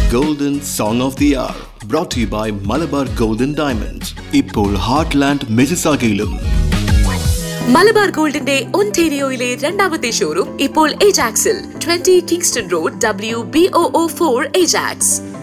Golden Song of the Hour brought to you by Malabar Golden Diamonds. ഇപ്പോൾ heartland മിസിസാഗയിലും. Malabar ഗോൾഡിന്റെ ഒന്റാരിയോയിലെ രണ്ടാമത്തെ showroom ഇപ്പോൾ ഏജാക്സിൽ 20 Kingston road WBOO 4 Ajax.